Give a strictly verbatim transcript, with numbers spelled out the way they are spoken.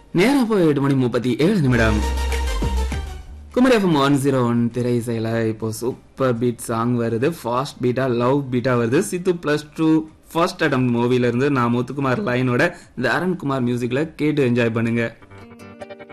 நேரம் போய் எட்டு மணி முப்பத்தி ஏழு நிமிடம். Kumari FM one zero one திரை இசையில இப்போ சூப்பர் பீட் சாங் வருது. ஃபாஸ்ட் பீட்டா லவ் பீட்டா வருது. சித்து பிளஸ் டூ ஃபர்ஸ்ட் அடம் மூவில இருந்து நான் முத்துக்குமார் லைனோட இந்த அருண்குமார் மியூசிக்ல கேட்டு என்ஜாய் பண்ணுங்க.